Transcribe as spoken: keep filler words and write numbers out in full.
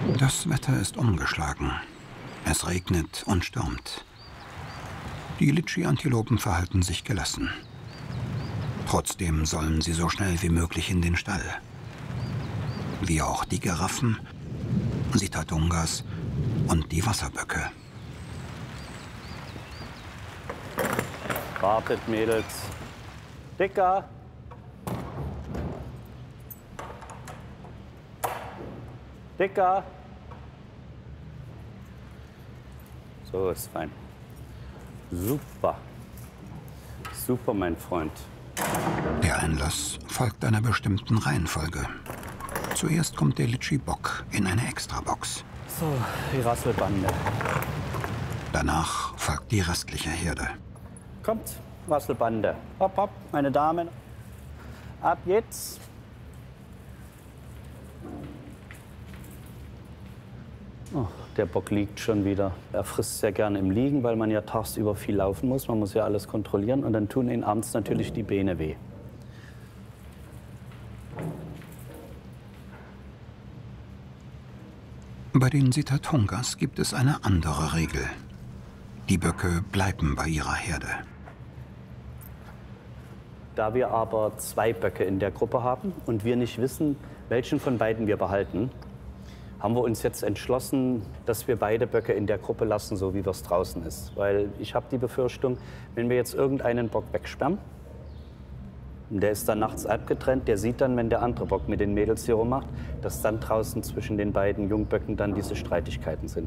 Das Wetter ist umgeschlagen. Es regnet und stürmt. Die Litschi-Antilopen verhalten sich gelassen. Trotzdem sollen sie so schnell wie möglich in den Stall. Wie auch die Giraffen, Sitatungas und die Wasserböcke. Wartet, Mädels. Dicker. Dicker. So ist fein. Super. Super, mein Freund. Der Einlass folgt einer bestimmten Reihenfolge. Zuerst kommt der Litschi-Bock in eine Extrabox. So, die Rasselbande. Danach folgt die restliche Herde. Kommt, Rasselbande. Hopp, hopp, meine Damen. Ab jetzt. Oh, der Bock liegt schon wieder. Er frisst sehr gerne im Liegen, weil man ja tagsüber viel laufen muss. Man muss ja alles kontrollieren und dann tun ihn abends natürlich die Beine weh. Bei den Sitatungas gibt es eine andere Regel. Die Böcke bleiben bei ihrer Herde. Da wir aber zwei Böcke in der Gruppe haben und wir nicht wissen, welchen von beiden wir behalten, haben wir uns jetzt entschlossen, dass wir beide Böcke in der Gruppe lassen, so wie es draußen ist. Weil ich habe die Befürchtung, wenn wir jetzt irgendeinen Bock wegsperren, und der ist dann nachts abgetrennt, der sieht dann, wenn der andere Bock mit den Mädels hier rummacht, dass dann draußen zwischen den beiden Jungböcken dann diese Streitigkeiten sind.